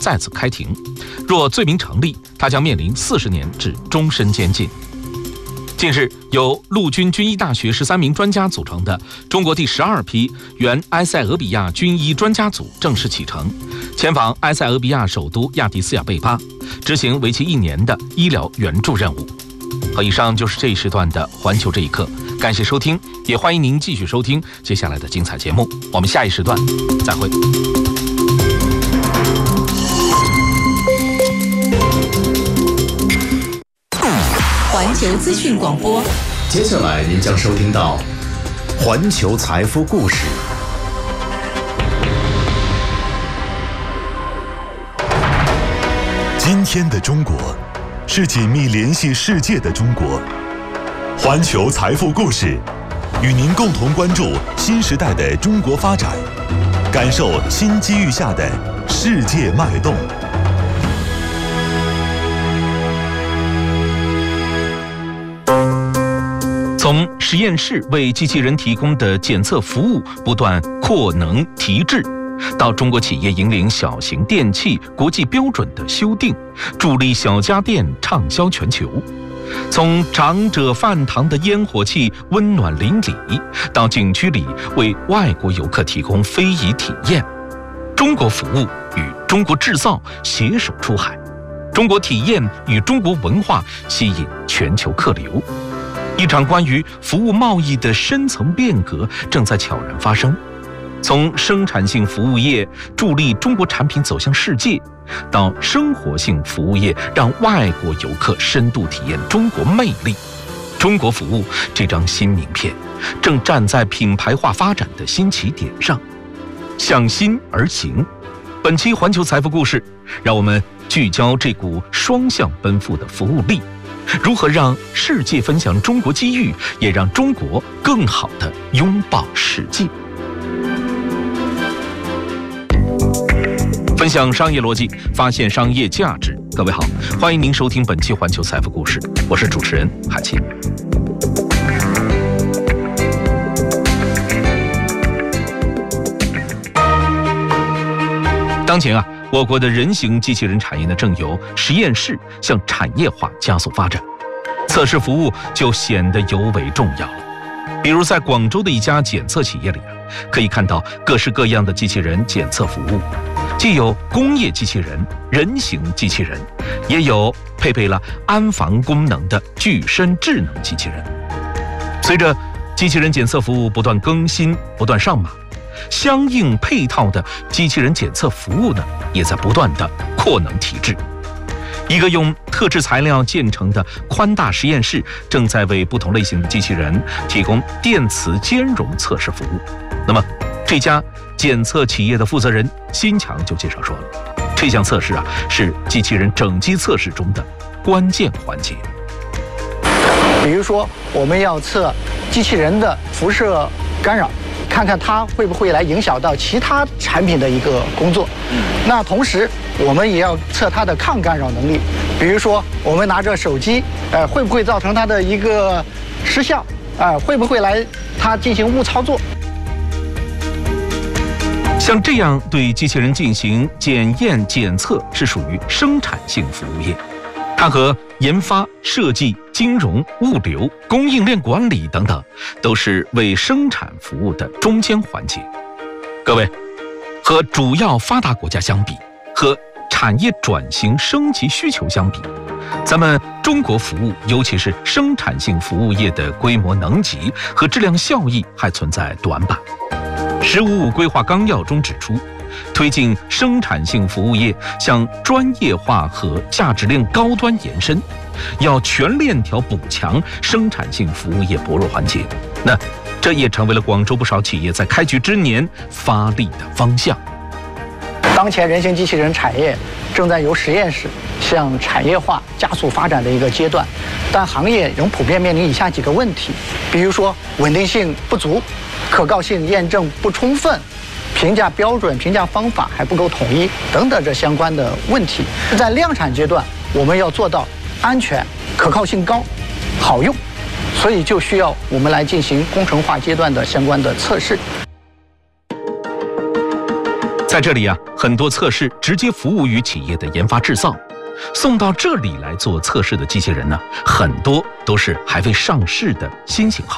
再次开庭，若罪名成立，他将面临40年至终身监禁。近日，由陆军军医大学13名专家组成的中国第12批原埃塞俄比亚军医专家组正式启程，前往埃塞俄比亚首都亚的斯亚贝巴，执行为期1年的医疗援助任务。好，以上就是这一时段的环球这一刻，感谢收听，也欢迎您继续收听接下来的精彩节目。我们下一时段再会。 环球资讯广播， 接下来您将收听到环球财富故事。 今天的中国是紧密联系世界的中国。环球财富故事与您共同关注新时代的中国发展，感受新机遇下的世界脉动。 从实验室为机器人提供的检测服务不断扩能提质，到中国企业引领小型电器国际标准的修订，助力小家电畅销全球；从长者饭堂的烟火气温暖邻里，到景区里为外国游客提供非遗体验，中国服务与中国制造携手出海，中国体验与中国文化吸引全球客流。一场关于服务贸易的深层变革正在悄然发生，从生产性服务业助力中国产品走向世界，到生活性服务业让外国游客深度体验中国魅力。中国服务这张新名片正站在品牌化发展的新起点上，向心而行。本期环球财富故事，让我们聚焦这股双向奔赴的服务力，如何让世界分享中国机遇，也让中国更好地拥抱世界。分享商业逻辑，发现商业价值。各位好，欢迎您收听本期环球财富故事，我是主持人海清。当前我国的人形机器人产业呢，正由实验室向产业化加速发展，测试服务就显得尤为重要了。比如在广州的一家检测企业里可以看到各式各样的机器人检测服务，既有工业机器人、人形机器人，也有配备了安防功能的具身智能机器人。随着机器人检测服务不断更新、不断上马，相应配套的机器人检测服务呢，也在不断的扩能提质。一个用特制材料建成的宽大实验室，正在为不同类型的机器人提供电磁兼容测试服务。那么，这家检测企业的负责人辛强就介绍说了，这项测试是机器人整机测试中的关键环节。 比如说，我们要测机器人的辐射干扰，看看它会不会来影响到其他产品的一个工作。那同时我们也要测它的抗干扰能力，比如说我们拿着手机，会不会造成它的一个失效，会不会来它进行误操作。 像这样对机器人进行检验检测是属于生产性服务业，它和研发、设计、金融、物流、供应链管理等等，都是为生产服务的中间环节。各位，和主要发达国家相比，和产业转型升级需求相比，咱们中国服务，尤其是生产性服务业的规模能级和质量效益还存在短板。“15+5”规划纲要中指出，推进生产性服务业向专业化和价值链高端延伸，要全链条补强生产性服务业薄弱环节。那这也成为了广州不少企业在开局之年发力的方向。 当前人形机器人产业正在由实验室向产业化加速发展的一个阶段，但行业仍普遍面临以下几个问题，比如说稳定性不足、可靠性验证不充分、评价标准、评价方法还不够统一等等这相关的问题。在量产阶段，我们要做到安全、可靠性高、好用，所以就需要我们来进行工程化阶段的相关的测试。 在这里啊，很多测试直接服务于企业的研发制造。送到这里来做测试的机器人呢，很多都是还未上市的新型号。